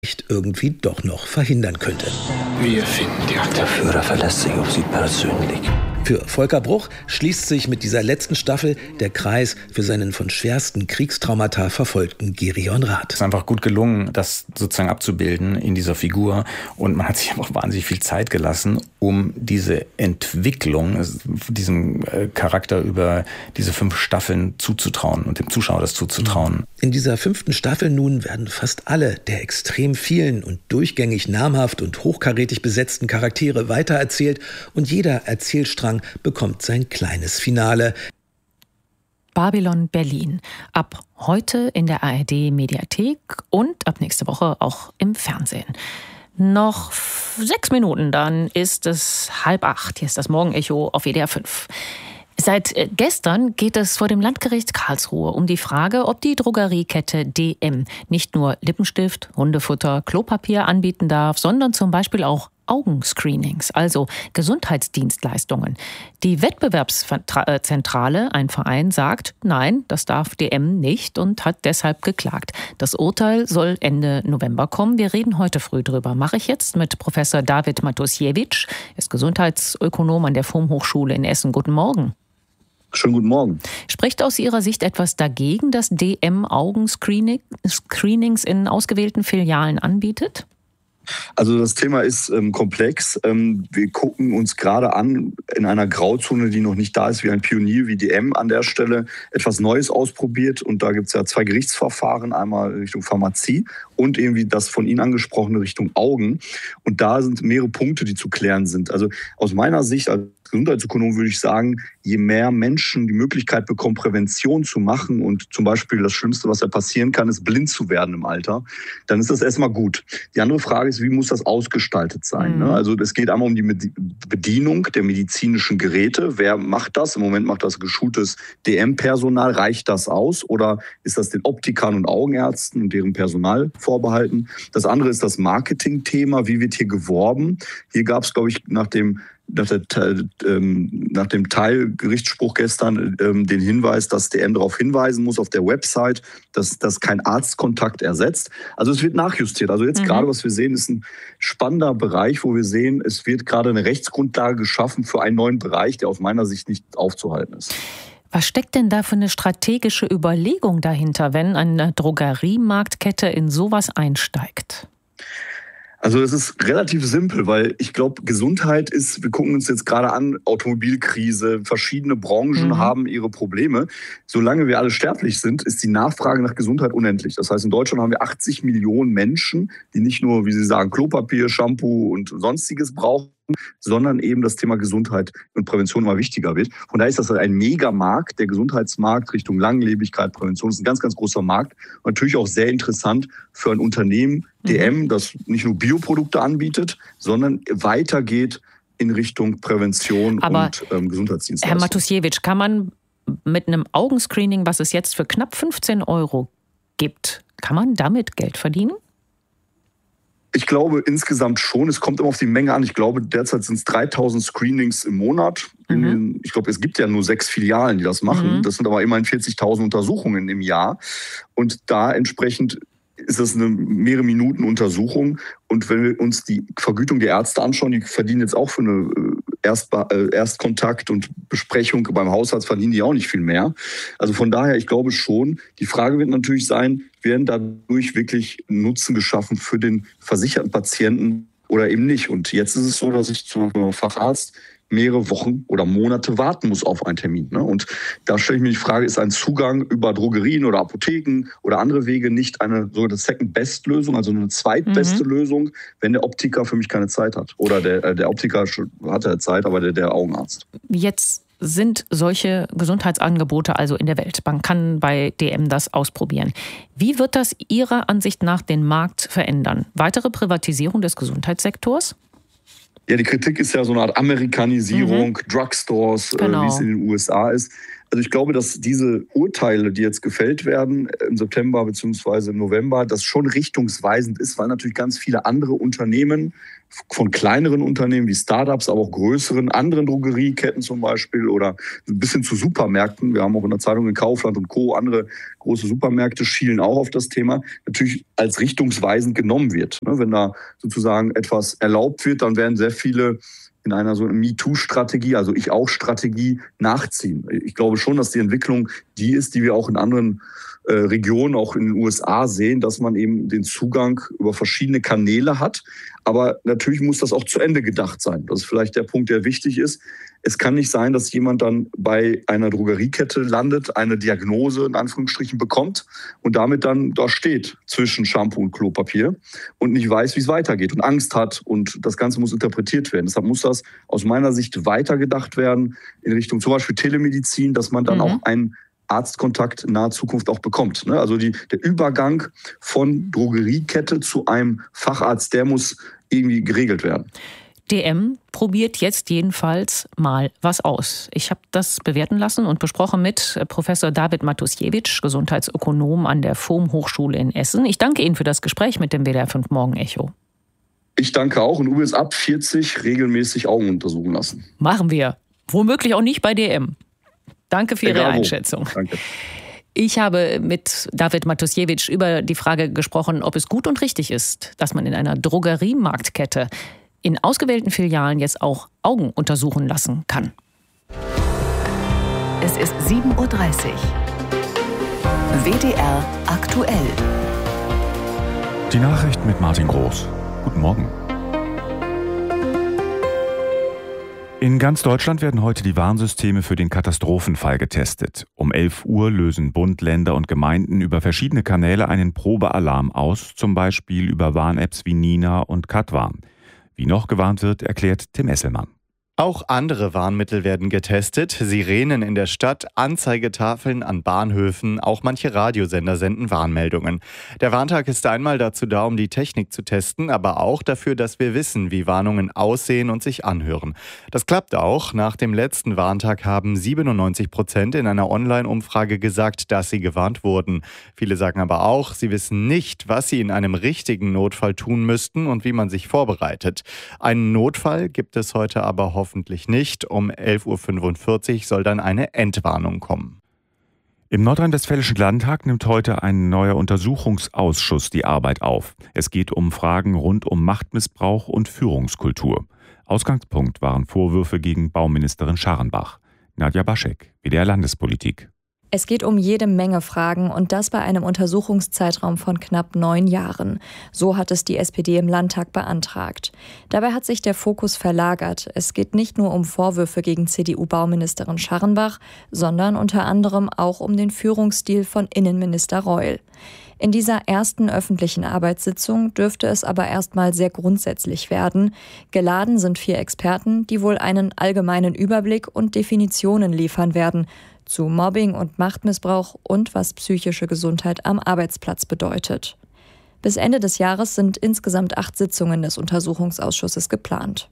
irgendwie doch noch verhindern könnte. Wir finden die Akte. Der Führer verlässt sich auf Sie persönlich. Für Volker Bruch schließt sich mit dieser letzten Staffel der Kreis für seinen von schwersten Kriegstraumata verfolgten Gerion Rath. Es ist einfach gut gelungen, das sozusagen abzubilden in dieser Figur. Und man hat sich auch wahnsinnig viel Zeit gelassen, um diese Entwicklung, diesem Charakter über diese 5 Staffeln zuzutrauen und dem Zuschauer das zuzutrauen. In dieser 5. Staffel nun werden fast alle der extrem vielen und durchgängig namhaft und hochkarätig besetzten Charaktere weitererzählt und jeder Erzählstrang bekommt sein kleines Finale. Babylon Berlin. Ab heute in der ARD-Mediathek und ab nächste Woche auch im Fernsehen. Noch 6 Minuten, dann ist es 7:30. Hier ist das Morgenecho auf WDR 5. Seit gestern geht es vor dem Landgericht Karlsruhe um die Frage, ob die Drogeriekette DM nicht nur Lippenstift, Hundefutter, Klopapier anbieten darf, sondern zum Beispiel auch Augenscreenings, also Gesundheitsdienstleistungen. Die Wettbewerbszentrale, ein Verein, sagt, nein, das darf DM nicht und hat deshalb geklagt. Das Urteil soll Ende November kommen. Wir reden heute früh drüber. Mache ich jetzt mit Professor David Matusiewicz. Er ist Gesundheitsökonom an der FOM-Hochschule in Essen. Guten Morgen. Schönen guten Morgen. Spricht aus Ihrer Sicht etwas dagegen, dass DM Augenscreenings in ausgewählten Filialen anbietet? Also das Thema ist komplex. Wir gucken uns gerade an, in einer Grauzone, die noch nicht da ist, wie ein Pionier wie DM an der Stelle, etwas Neues ausprobiert. Und da gibt es ja 2 Gerichtsverfahren, einmal Richtung Pharmazie und irgendwie das von Ihnen angesprochene Richtung Augen. Und da sind mehrere Punkte, die zu klären sind. Also aus meiner Sicht als Gesundheitsökonom würde ich sagen, je mehr Menschen die Möglichkeit bekommen, Prävention zu machen und zum Beispiel das Schlimmste, was ja passieren kann, ist blind zu werden im Alter, dann ist das erstmal gut. Die andere Frage ist, wie muss das ausgestaltet sein? Ne? Also es geht einmal um die Bedienung der medizinischen Geräte. Wer macht das? Im Moment macht das geschultes DM-Personal. Reicht das aus? Oder ist das den Optikern und Augenärzten und deren Personal vorbehalten? Das andere ist das Marketing-Thema. Wie wird hier geworben? Hier gab es, glaube ich, nach dem Teilgerichtsspruch gestern den Hinweis, dass DM darauf hinweisen muss auf der Website, dass das kein Arztkontakt ersetzt. Also es wird nachjustiert. Also jetzt gerade, was wir sehen, ist ein spannender Bereich, wo wir sehen, es wird gerade eine Rechtsgrundlage geschaffen für einen neuen Bereich, der aus meiner Sicht nicht aufzuhalten ist. Was steckt denn da für eine strategische Überlegung dahinter, wenn eine Drogeriemarktkette in sowas einsteigt? Also das ist relativ simpel, weil ich glaube, Gesundheit ist, wir gucken uns jetzt gerade an, Automobilkrise, verschiedene Branchen haben ihre Probleme. Solange wir alle sterblich sind, ist die Nachfrage nach Gesundheit unendlich. Das heißt, in Deutschland haben wir 80 Millionen Menschen, die nicht nur, wie Sie sagen, Klopapier, Shampoo und Sonstiges brauchen, sondern eben das Thema Gesundheit und Prävention immer wichtiger wird. Von daher ist das ein Megamarkt, der Gesundheitsmarkt Richtung Langlebigkeit, Prävention. Das ist ein ganz, ganz großer Markt. Und natürlich auch sehr interessant für ein Unternehmen, DM, das nicht nur Bioprodukte anbietet, sondern weitergeht in Richtung Prävention und Gesundheitsdienstleistungen. Herr Matusiewicz, kann man mit einem Augenscreening, was es jetzt für knapp 15 € gibt, kann man damit Geld verdienen? Ich glaube insgesamt schon. Es kommt immer auf die Menge an. Ich glaube, derzeit sind es 3000 Screenings im Monat. Ich glaube, es gibt ja nur 6 Filialen, die das machen. Das sind aber immerhin 40.000 Untersuchungen im Jahr. Und da entsprechend ist das eine mehrere Minuten Untersuchung. Und wenn wir uns die Vergütung der Ärzte anschauen, die verdienen jetzt auch für eine Erstkontakt und Besprechung beim Hausarzt, verdienen die auch nicht viel mehr. Also von daher, ich glaube schon, die Frage wird natürlich sein, werden dadurch wirklich Nutzen geschaffen für den versicherten Patienten oder eben nicht. Und jetzt ist es so, dass ich zum Facharzt mehrere Wochen oder Monate warten muss auf einen Termin. Ne? Und da stelle ich mir die Frage, ist ein Zugang über Drogerien oder Apotheken oder andere Wege nicht eine sogenannte Second-Best-Lösung, also eine zweitbeste Lösung, wenn der Optiker für mich keine Zeit hat? Oder der Optiker hat ja Zeit, aber der Augenarzt. Jetzt sind solche Gesundheitsangebote also in der Welt. Man kann bei DM das ausprobieren. Wie wird das Ihrer Ansicht nach den Markt verändern? Weitere Privatisierung des Gesundheitssektors? Ja, die Kritik ist ja so eine Art Amerikanisierung, Drugstores, wie es in den USA ist. Also ich glaube, dass diese Urteile, die jetzt gefällt werden im September bzw. im November, das schon richtungsweisend ist, weil natürlich ganz viele andere Unternehmen, von kleineren Unternehmen wie Startups, aber auch größeren, anderen Drogerieketten zum Beispiel oder ein bisschen zu Supermärkten. Wir haben auch in der Zeitung in Kaufland und Co. andere große Supermärkte schielen auch auf das Thema, natürlich als richtungsweisend genommen wird. Wenn da sozusagen etwas erlaubt wird, dann werden sehr viele in einer so MeToo-Strategie, also Ich-auch-Strategie, nachziehen. Ich glaube schon, dass die Entwicklung die ist, die wir auch in anderen Regionen, auch in den USA sehen, dass man eben den Zugang über verschiedene Kanäle hat. Aber natürlich muss das auch zu Ende gedacht sein. Das ist vielleicht der Punkt, der wichtig ist. Es kann nicht sein, dass jemand dann bei einer Drogeriekette landet, eine Diagnose in Anführungsstrichen bekommt und damit dann da steht zwischen Shampoo und Klopapier und nicht weiß, wie es weitergeht und Angst hat und das Ganze muss interpretiert werden. Deshalb muss das aus meiner Sicht weitergedacht werden in Richtung zum Beispiel Telemedizin, dass man dann auch einen Arztkontakt in naher Zukunft auch bekommt. Also der Übergang von Drogeriekette zu einem Facharzt, der muss irgendwie geregelt werden. DM probiert jetzt jedenfalls mal was aus. Ich habe das bewerten lassen und besprochen mit Professor David Matusiewicz, Gesundheitsökonom an der FOM-Hochschule in Essen. Ich danke Ihnen für das Gespräch mit dem WDR 5 Morgen Echo. Ich danke auch und übrigens ab 40 regelmäßig Augen untersuchen lassen. Machen wir. Womöglich auch nicht bei DM. Danke für Ihre Einschätzung. Danke. Ich habe mit David Matusiewicz über die Frage gesprochen, ob es gut und richtig ist, dass man in einer Drogeriemarktkette in ausgewählten Filialen jetzt auch Augen untersuchen lassen kann. Es ist 7:30 Uhr. WDR aktuell. Die Nachricht mit Martin Groß. Guten Morgen. In ganz Deutschland werden heute die Warnsysteme für den Katastrophenfall getestet. Um 11 Uhr lösen Bund, Länder und Gemeinden über verschiedene Kanäle einen Probealarm aus, zum Beispiel über Warn-Apps wie Nina und Katwarn. Wie noch gewarnt wird, erklärt Tim Esselmann. Auch andere Warnmittel werden getestet. Sirenen in der Stadt, Anzeigetafeln an Bahnhöfen, auch manche Radiosender senden Warnmeldungen. Der Warntag ist einmal dazu da, um die Technik zu testen, aber auch dafür, dass wir wissen, wie Warnungen aussehen und sich anhören. Das klappt auch. Nach dem letzten Warntag haben 97% in einer Online-Umfrage gesagt, dass sie gewarnt wurden. Viele sagen aber auch, sie wissen nicht, was sie in einem richtigen Notfall tun müssten und wie man sich vorbereitet. Einen Notfall gibt es heute aber hoffentlich nicht. Um 11:45 Uhr soll dann eine Entwarnung kommen. Im Nordrhein-Westfälischen Landtag nimmt heute ein neuer Untersuchungsausschuss die Arbeit auf. Es geht um Fragen rund um Machtmissbrauch und Führungskultur. Ausgangspunkt waren Vorwürfe gegen Bauministerin Scharrenbach. Nadja Baschek, WDR Landespolitik. Es geht um jede Menge Fragen und das bei einem Untersuchungszeitraum von knapp 9 Jahren. So hat es die SPD im Landtag beantragt. Dabei hat sich der Fokus verlagert. Es geht nicht nur um Vorwürfe gegen CDU-Bauministerin Scharrenbach, sondern unter anderem auch um den Führungsstil von Innenminister Reul. In dieser ersten öffentlichen Arbeitssitzung dürfte es aber erstmal sehr grundsätzlich werden. Geladen sind 4 Experten, die wohl einen allgemeinen Überblick und Definitionen liefern werden zu Mobbing und Machtmissbrauch und was psychische Gesundheit am Arbeitsplatz bedeutet. Bis Ende des Jahres sind insgesamt 8 Sitzungen des Untersuchungsausschusses geplant.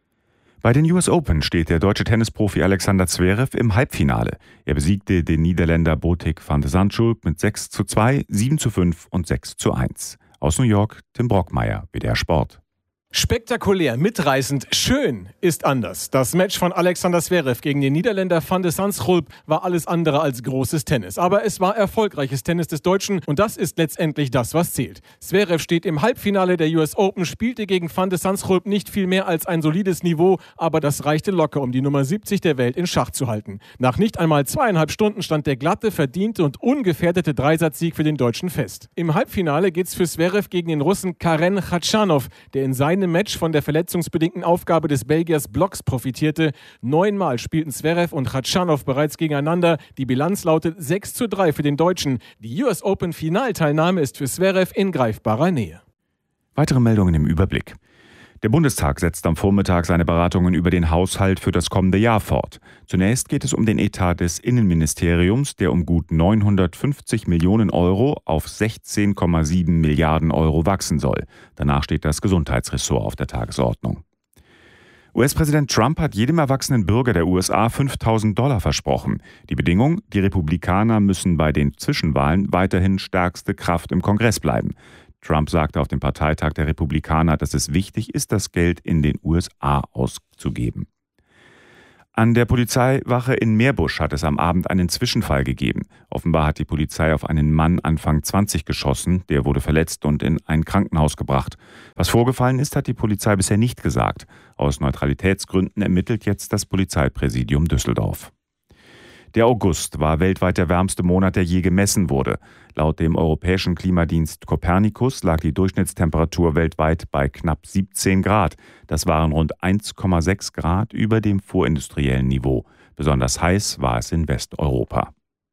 Bei den US Open steht der deutsche Tennisprofi Alexander Zverev im Halbfinale. Er besiegte den Niederländer Botic van de Zandschulp mit 6:2, 7:5 und 6:1. Aus New York, Tim Brockmeier, WDR Sport. Spektakulär, mitreißend, schön ist anders. Das Match von Alexander Zverev gegen den Niederländer Van de Zandschulp war alles andere als großes Tennis. Aber es war erfolgreiches Tennis des Deutschen und das ist letztendlich das, was zählt. Zverev steht im Halbfinale der US Open, spielte gegen Van de Zandschulp nicht viel mehr als ein solides Niveau, aber das reichte locker, um die Nummer 70 der Welt in Schach zu halten. Nach nicht einmal 2,5 Stunden stand der glatte, verdiente und ungefährdete Dreisatzsieg für den Deutschen fest. Im Halbfinale geht's für Zverev gegen den Russen Karen Khachanov, der in seinem Match von der verletzungsbedingten Aufgabe des Belgiers Blocks profitierte. 9-mal spielten Zverev und Khachanov bereits gegeneinander. Die Bilanz lautet 6:3 für den Deutschen. Die US Open Finalteilnahme ist für Zverev in greifbarer Nähe. Weitere Meldungen im Überblick. Der Bundestag setzt am Vormittag seine Beratungen über den Haushalt für das kommende Jahr fort. Zunächst geht es um den Etat des Innenministeriums, der um gut 950 Millionen Euro auf 16,7 Milliarden Euro wachsen soll. Danach steht das Gesundheitsressort auf der Tagesordnung. US-Präsident Trump hat jedem erwachsenen Bürger der USA $5.000 versprochen. Die Bedingung, die Republikaner müssen bei den Zwischenwahlen weiterhin stärkste Kraft im Kongress bleiben. Trump sagte auf dem Parteitag der Republikaner, dass es wichtig ist, das Geld in den USA auszugeben. An der Polizeiwache in Meerbusch hat es am Abend einen Zwischenfall gegeben. Offenbar hat die Polizei auf einen Mann Anfang 20 geschossen. Der wurde verletzt und in ein Krankenhaus gebracht. Was vorgefallen ist, hat die Polizei bisher nicht gesagt. Aus Neutralitätsgründen ermittelt jetzt das Polizeipräsidium Düsseldorf. Der August war weltweit der wärmste Monat, der je gemessen wurde. Laut dem europäischen Klimadienst Copernicus lag die Durchschnittstemperatur weltweit bei knapp 17 Grad. Das waren rund 1,6 Grad über dem vorindustriellen Niveau. Besonders heiß war es in Westeuropa.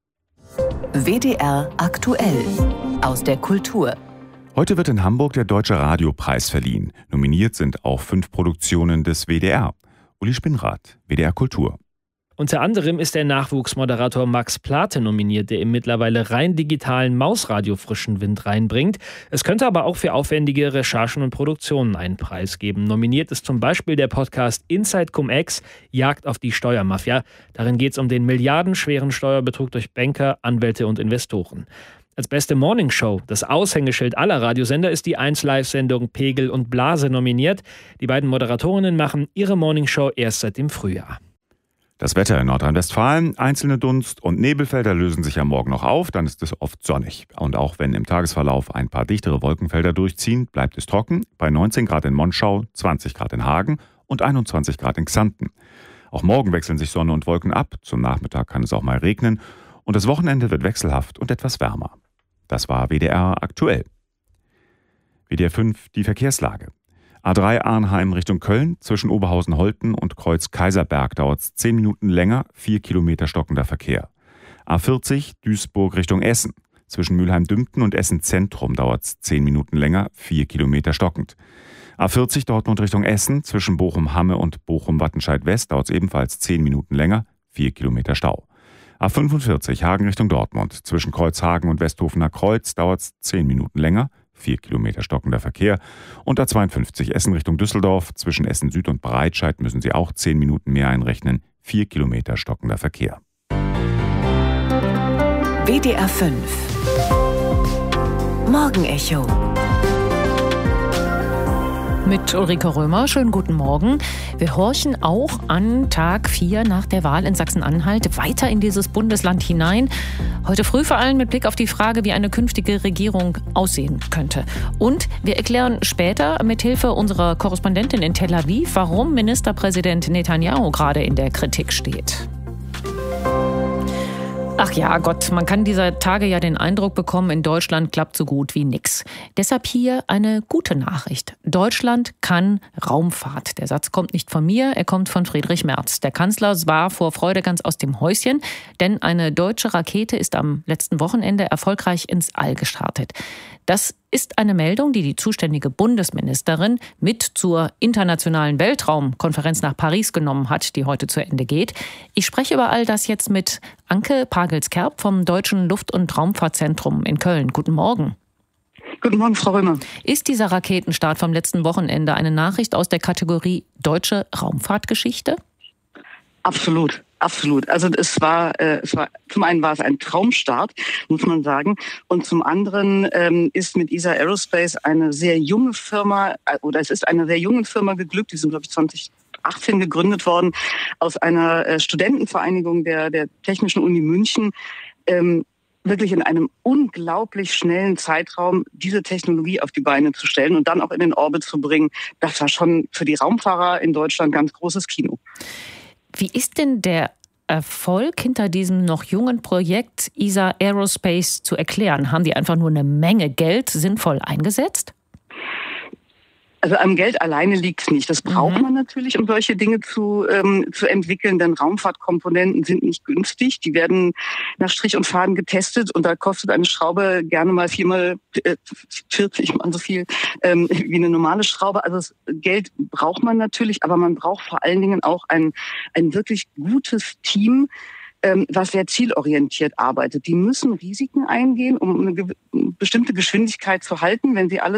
WDR aktuell aus der Kultur. Heute wird in Hamburg der Deutsche Radiopreis verliehen. Nominiert sind auch 5 Produktionen des WDR. Uli Spinnrath, WDR Kultur. Unter anderem ist der Nachwuchsmoderator Max Plate nominiert, der im mittlerweile rein digitalen Mausradio frischen Wind reinbringt. Es könnte aber auch für aufwendige Recherchen und Produktionen einen Preis geben. Nominiert ist zum Beispiel der Podcast Inside Cum-Ex, Jagd auf die Steuermafia. Darin geht es um den milliardenschweren Steuerbetrug durch Banker, Anwälte und Investoren. Als beste Morningshow, das Aushängeschild aller Radiosender, ist die 1Live-Sendung Pegel und Blase nominiert. Die beiden Moderatorinnen machen ihre Morningshow erst seit dem Frühjahr. Das Wetter in Nordrhein-Westfalen, einzelne Dunst- und Nebelfelder lösen sich am Morgen noch auf, dann ist es oft sonnig. Und auch wenn im Tagesverlauf ein paar dichtere Wolkenfelder durchziehen, bleibt es trocken, bei 19 Grad in Monschau, 20 Grad in Hagen und 21 Grad in Xanten. Auch morgen wechseln sich Sonne und Wolken ab, zum Nachmittag kann es auch mal regnen und das Wochenende wird wechselhaft und etwas wärmer. Das war WDR aktuell. WDR 5, die Verkehrslage. A3 Arnheim Richtung Köln, zwischen Oberhausen-Holten und Kreuz-Kaiserberg dauert es 10 Minuten länger, 4 Kilometer stockender Verkehr. A40 Duisburg Richtung Essen, zwischen Mülheim-Dümpten und Essen-Zentrum dauert es 10 Minuten länger, 4 Kilometer stockend. A40 Dortmund Richtung Essen, zwischen Bochum-Hamme und Bochum-Wattenscheid-West dauert es ebenfalls 10 Minuten länger, 4 Kilometer Stau. A45 Hagen Richtung Dortmund, zwischen Kreuzhagen und Westhofener Kreuz dauert es 10 Minuten länger, 4 Kilometer stockender Verkehr. Und A52 Essen Richtung Düsseldorf, zwischen Essen Süd und Breitscheid müssen Sie auch 10 Minuten mehr einrechnen, 4 Kilometer stockender Verkehr. WDR 5 Morgenecho mit Ulrike Römer. Schönen guten Morgen. Wir horchen auch an Tag 4 nach der Wahl in Sachsen-Anhalt weiter in dieses Bundesland hinein. Heute früh vor allem mit Blick auf die Frage, wie eine künftige Regierung aussehen könnte. Und wir erklären später mit Hilfe unserer Korrespondentin in Tel Aviv, warum Ministerpräsident Netanyahu gerade in der Kritik steht. Ach ja, Gott, man kann dieser Tage ja den Eindruck bekommen, in Deutschland klappt so gut wie nix. Deshalb hier eine gute Nachricht. Deutschland kann Raumfahrt. Der Satz kommt nicht von mir, er kommt von Friedrich Merz. Der Kanzler war vor Freude ganz aus dem Häuschen, denn eine deutsche Rakete ist am letzten Wochenende erfolgreich ins All gestartet. Das ist eine Meldung, die die zuständige Bundesministerin mit zur internationalen Weltraumkonferenz nach Paris genommen hat, die heute zu Ende geht. Ich spreche über all das jetzt mit Anke Pagels-Kerb vom Deutschen Luft- und Raumfahrtzentrum in Köln. Guten Morgen. Guten Morgen, Frau Römer. Ist dieser Raketenstart vom letzten Wochenende eine Nachricht aus der Kategorie deutsche Raumfahrtgeschichte? Absolut. Absolut. Also es war zum einen war es ein Traumstart, muss man sagen, und zum anderen ist mit ESA Aerospace eine sehr junge Firma, oder es ist einer sehr jungen Firma geglückt, die sind, glaube ich, 2018 gegründet worden, aus einer Studentenvereinigung der Technischen Uni München, wirklich in einem unglaublich schnellen Zeitraum diese Technologie auf die Beine zu stellen und dann auch in den Orbit zu bringen. Das war schon für die Raumfahrer in Deutschland ganz großes Kino. Wie ist denn der Erfolg hinter diesem noch jungen Projekt ESA Aerospace zu erklären? Haben die einfach nur eine Menge Geld sinnvoll eingesetzt? Also am Geld alleine liegt es nicht. Das braucht man natürlich, um solche Dinge zu entwickeln, denn Raumfahrtkomponenten sind nicht günstig. Die werden nach Strich und Faden getestet und da kostet eine Schraube gerne mal 40 mal so viel wie eine normale Schraube. Also das Geld braucht man natürlich, aber man braucht vor allen Dingen auch ein wirklich gutes Team, was sehr zielorientiert arbeitet. Die müssen Risiken eingehen, um eine bestimmte Geschwindigkeit zu halten. Wenn sie alles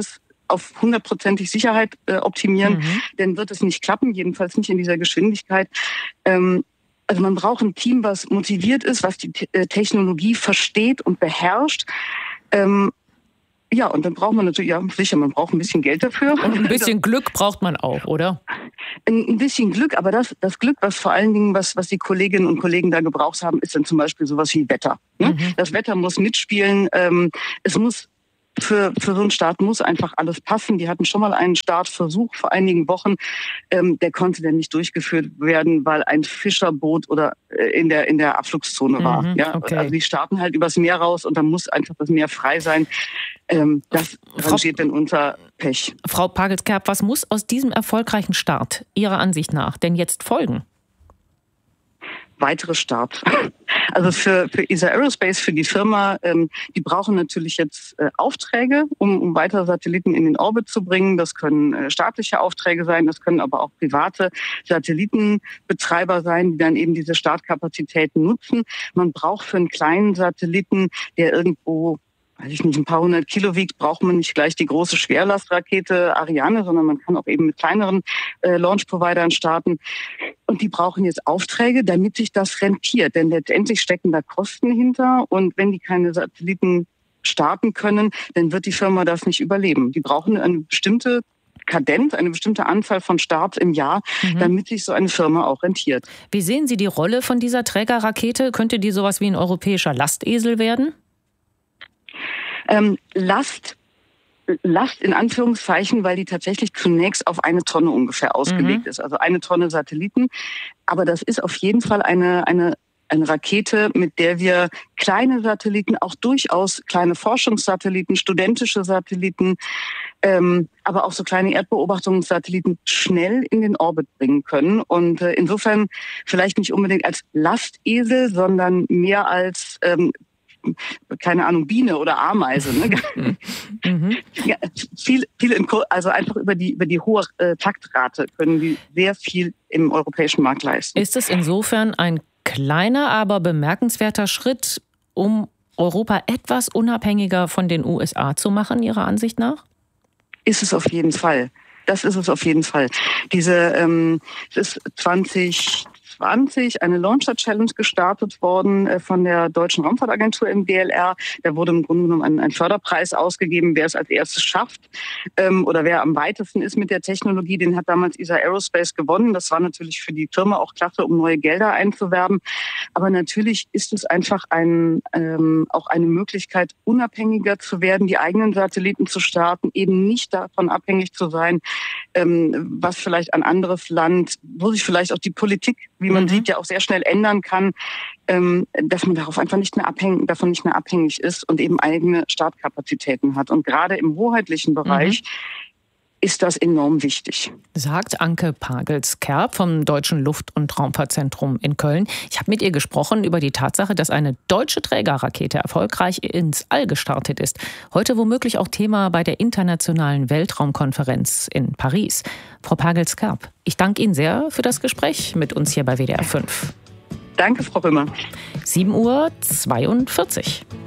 auf 100%ig Sicherheit optimieren, dann wird es nicht klappen, jedenfalls nicht in dieser Geschwindigkeit. Also man braucht ein Team, was motiviert ist, was die Technologie versteht und beherrscht. Ja, und dann braucht man natürlich, ja sicher, man braucht ein bisschen Geld dafür. Und ein bisschen Glück braucht man auch, oder? Ein bisschen Glück, aber das Glück, was vor allen Dingen, was die Kolleginnen und Kollegen da gebraucht haben, ist dann zum Beispiel sowas wie Wetter. Ne? Das Wetter muss mitspielen, es muss für so einen Start muss einfach alles passen. Die hatten schon mal einen Startversuch vor einigen Wochen. Der konnte dann nicht durchgeführt werden, weil ein Fischerboot oder in der Abflugszone war. Ja? Okay. Also die starten halt übers Meer raus und dann muss einfach das Meer frei sein. Das rangiert dann unter Pech. Frau Pagels-Kerb, was muss aus diesem erfolgreichen Start Ihrer Ansicht nach denn jetzt folgen? Weitere Start. Also für ESA Aerospace, für die Firma, die brauchen natürlich jetzt Aufträge, um weitere Satelliten in den Orbit zu bringen. Das können staatliche Aufträge sein, das können aber auch private Satellitenbetreiber sein, die dann eben diese Startkapazitäten nutzen. Man braucht für einen kleinen Satelliten, der irgendwo, weiß ich nicht, ein paar 100 Kilo wiegt, braucht man nicht gleich die große Schwerlastrakete Ariane, sondern man kann auch eben mit kleineren Launch-Providern starten. Und die brauchen jetzt Aufträge, damit sich das rentiert. Denn letztendlich stecken da Kosten hinter. Und wenn die keine Satelliten starten können, dann wird die Firma das nicht überleben. Die brauchen eine bestimmte Kadenz, eine bestimmte Anzahl von Starts im Jahr, damit sich so eine Firma auch rentiert. Wie sehen Sie die Rolle von dieser Trägerrakete? Könnte die sowas wie ein europäischer Lastesel werden? Last in Anführungszeichen, weil die tatsächlich zunächst auf 1 Tonne ungefähr ausgelegt ist. Also 1 Tonne Satelliten. Aber das ist auf jeden Fall eine Rakete, mit der wir kleine Satelliten, auch durchaus kleine Forschungssatelliten, studentische Satelliten, aber auch so kleine Erdbeobachtungssatelliten schnell in den Orbit bringen können. Und insofern vielleicht nicht unbedingt als Lastesel, sondern mehr als keine Ahnung, Biene oder Ameise. Ne? Ja, also einfach über die hohe Taktrate können die sehr viel im europäischen Markt leisten. Ist es insofern ein kleiner, aber bemerkenswerter Schritt, um Europa etwas unabhängiger von den USA zu machen, Ihrer Ansicht nach? Ist es auf jeden Fall. Das ist es auf jeden Fall. Es ist 2020 eine Launcher Challenge gestartet worden von der Deutschen Raumfahrtagentur im DLR. Da wurde im Grunde genommen ein Förderpreis ausgegeben, wer es als erstes schafft oder wer am weitesten ist mit der Technologie. Den hat damals ESA Aerospace gewonnen. Das war natürlich für die Firma auch klasse, um neue Gelder einzuwerben. Aber natürlich ist es einfach auch eine Möglichkeit, unabhängiger zu werden, die eigenen Satelliten zu starten, eben nicht davon abhängig zu sein, was vielleicht ein anderes Land, wo sich vielleicht auch die Politik, wie man sieht, ja auch sehr schnell ändern kann, dass man davon nicht mehr abhängig ist und eben eigene Startkapazitäten hat. Und gerade im hoheitlichen Bereich ist das enorm wichtig. Sagt Anke Pagels-Kerb vom Deutschen Luft- und Raumfahrtzentrum in Köln. Ich habe mit ihr gesprochen über die Tatsache, dass eine deutsche Trägerrakete erfolgreich ins All gestartet ist. Heute womöglich auch Thema bei der Internationalen Weltraumkonferenz in Paris. Frau Pagels-Kerb, ich danke Ihnen sehr für das Gespräch mit uns hier bei WDR 5. Danke, Frau Römer. 7:42 Uhr.